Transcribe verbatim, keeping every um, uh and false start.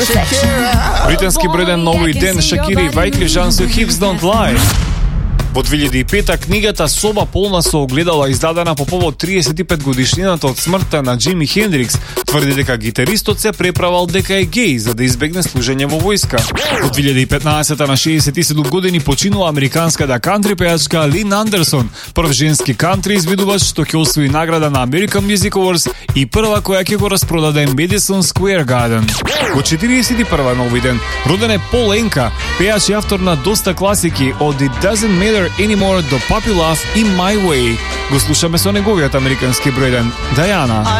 Британски број еден нови ден Шакира и Wyclef Jean со Hips Don't Lie. Во две илјади и пета книгата Соба полна со огледала, издадена по повод триесет и пет годишнината од смртта на Џими Хендрикс, тврди дека гитаристот се преправал дека е геј за да избегне служење во војска. Во две илјади и петнаесета на шеесет и седум години починува американската кантри пејачка Лин Андерсон, прв женски кантри изведувач што ќе освои награда на American Music Awards и прва која ќе го распродаде Madison Square Garden. Во четириесет и прва нови ден роден е Пол Енка, пејач и автор на доста класики од It Doesn't Matter Anymore до Puppy Love и My Way. Го слушаме со неговиот американски број еден Даяна.